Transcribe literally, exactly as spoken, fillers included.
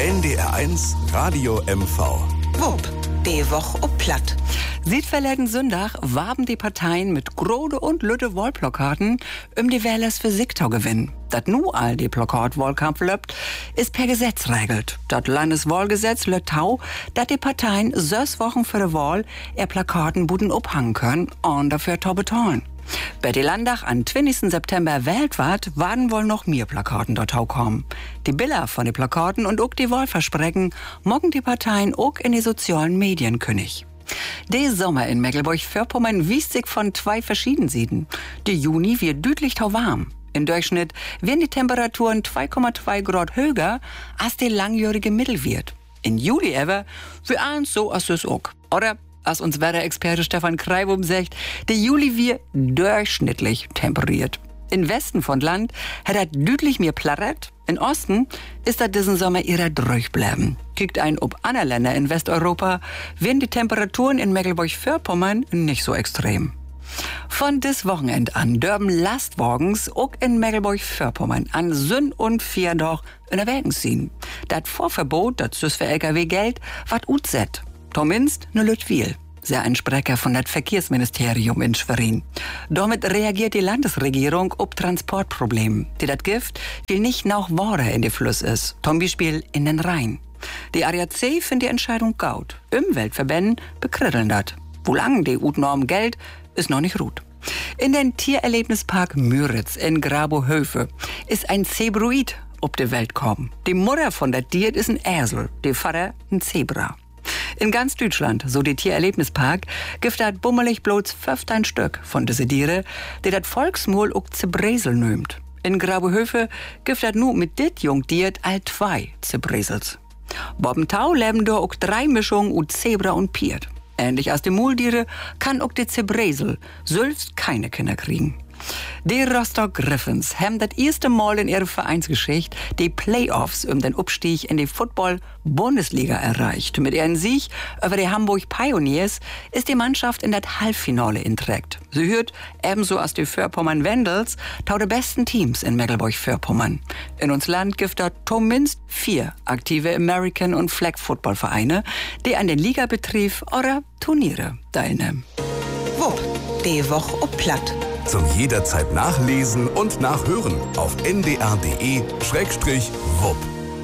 N D R eins Radio M V. Wupp, die Woche ob platt. Seit verleden Sonntag warben die Parteien mit grode und lütte Wahlplakaten, um die Wählers für Sigtau gewinnen. Dat nu all die Plakatwahlkampf löppt, ist per Gesetz regelt. Dat Landeswahlgesetz löt tau, dat die Parteien sechs Wochen für die Wahl ihr Plakaten buden abhangen können und dafür tau bezahlen. Bei die Landtag am zwanzigsten September weltweit waren wohl noch mehr Plakaten dort kommen. Die Bilder von den Plakaten und auch die Wahlversprechen mogen die Parteien auch in die sozialen Medien könig. Der Sommer in Mecklenburg-Vorpommern wies sich von zwei verschiedenen Seiten. Der Juni wird deutlich tau warm. Im Durchschnitt werden die Temperaturen zwei Komma zwei Grad höher als der langjährige Mittelwert. In Juli aber für eins so als es auch. Oder als uns Wetterexperte Stefan Kreibum sagt, der Juli wird durchschnittlich temperiert. Im Westen von Land hat er deutlich mehr plattert. Im Osten ist er diesen Sommer eher durchbleiben. Kickt ein ob andere Länder in Westeuropa, werden die Temperaturen in Mecklenburg-Vorpommern nicht so extrem. Von dis Wochenend an dürben Lastwagens auch in Mecklenburg-Vorpommern an Sünn und Vierdach in der Wägen ziehen. Das Vorverbot, das ist für L K W Geld, wat utset. Zumindest ne Lütwil, sehr ein Sprecher von das Verkehrsministerium in Schwerin. Damit reagiert die Landesregierung ob Transportprobleme, die das Gift will nicht nach Wasser in die Flüsse ist, zum Beispiel in den Rhein. Die A D A C findet die Entscheidung gut. Umweltverbänden bekritteln das. Wo lang die Utnorm Geld ist noch nicht ruht. In den Tiererlebnispark Müritz in Grabohöfe ist ein Zebroid ob die Welt kommen. Die Mutter von der Tier ist ein Esel, der Vater ein Zebra. In ganz Deutschland, so die Tiererlebnispark, gibt das bummelig bloß fünfzehn Stück von diese Tiere, die das Volksmul auch Zebresel nimmt. In Grabohöfe gibt das nu mit dit Jungtier all zwei Zebresels. Bobbentau leben da auch drei Mischungen u Zebra und Piert. Ähnlich als die Multiere kann auch die Zebresel selbst keine Kinder kriegen. Die Rostock Griffins haben das erste Mal in ihrer Vereinsgeschichte die Playoffs um den Abstieg in die Football-Bundesliga erreicht. Mit ihrem Sieg über die Hamburg Pioneers ist die Mannschaft in das Halbfinale inträgt. Sie hört ebenso als die Vorpommern Wendels tau die besten Teams in Mecklenburg-Vorpommern. In uns Land gibt es zumindest vier aktive American- und Flag-Football-Vereine, die an den Ligabetrieb oder Turniere teilnehmen. Wupp, die Woche ob platt. Zum jederzeit nachlesen und nachhören auf n d r punkt d e slash wupp.